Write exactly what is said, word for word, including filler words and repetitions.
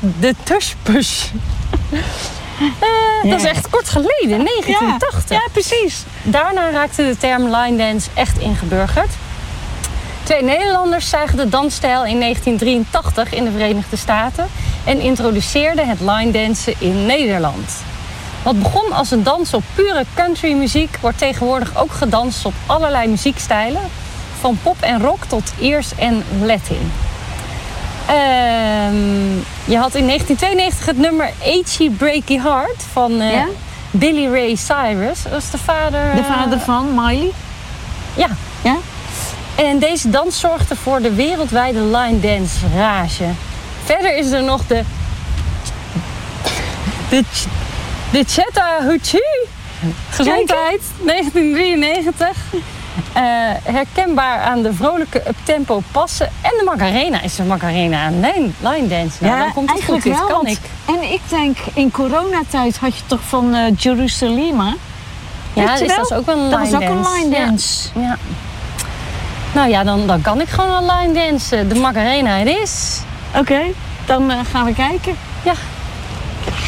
de Tush Push. Uh, Ja. Dat is echt kort geleden, negentien tachtig. Ja, ja, precies. Daarna raakte de term line dance echt ingeburgerd. Twee Nederlanders zagen de dansstijl in negentien drieëntachtig in de Verenigde Staten en introduceerden het line dansen in Nederland. Wat begon als een dans op pure countrymuziek wordt tegenwoordig ook gedanst op allerlei muziekstijlen, van pop en rock tot Iers en Latin. Um, je had in negentien tweeënnegentig het nummer Achy Breaky Heart van uh, Ja? Billy Ray Cyrus. Dat is de vader... De vader van Miley? Ja. Ja? En deze dans zorgde voor de wereldwijde line dance rage. Verder is er nog de... De, ch- de Chattahoochee. Gezondheid, negentien drieënnegentig. Uh, herkenbaar aan de vrolijke uptempo passen. En de Macarena is de Macarena aan line, line dance. Nou, dan komt het goed, eigenlijk dit wel. kan ik. En ik denk, in coronatijd had je toch van uh, Jerusalema? Ja, Weet je is wel? dat ook wel een Dat line was ook dance. een line dance. Ja. Ja. Nou ja, dan, dan kan ik gewoon een line dansen. De Macarena het is. Oké, okay, dan uh, gaan we kijken. Ja.